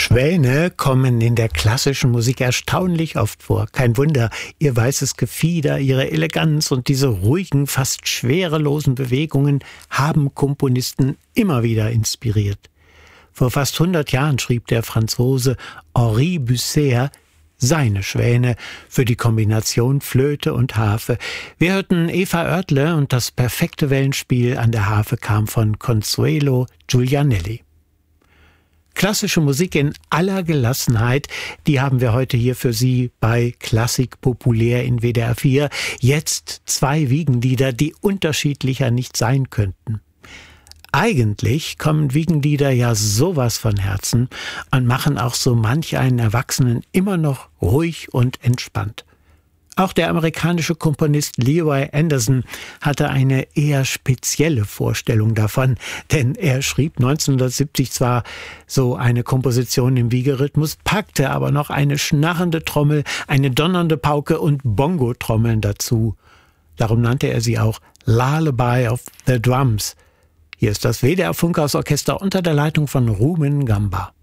Schwäne kommen in der klassischen Musik erstaunlich oft vor. Kein Wunder, ihr weißes Gefieder, ihre Eleganz und diese ruhigen, fast schwerelosen Bewegungen haben Komponisten immer wieder inspiriert. Vor fast 100 Jahren schrieb der Franzose Henri Busser seine Schwäne für die Kombination Flöte und Harfe. Wir hörten Eva Oertle und das perfekte Wellenspiel an der Harfe kam von Consuelo Giulianelli. Klassische Musik in aller Gelassenheit, die haben wir heute hier für Sie bei Klassik populär in WDR 4. Jetzt 2 Wiegenlieder, die unterschiedlicher nicht sein könnten. Eigentlich kommen Wiegenlieder ja sowas von Herzen und machen auch so manch einen Erwachsenen immer noch ruhig und entspannt. Auch der amerikanische Komponist Leroy Anderson hatte eine eher spezielle Vorstellung davon, denn er schrieb 1970 zwar so eine Komposition im Wiegerhythmus, packte aber noch eine schnarrende Trommel, eine donnernde Pauke und Bongo-Trommeln dazu. Darum nannte er sie auch Lullaby of the Drums. Hier ist das WDR Funkhausorchester unter der Leitung von Rumen Gamba.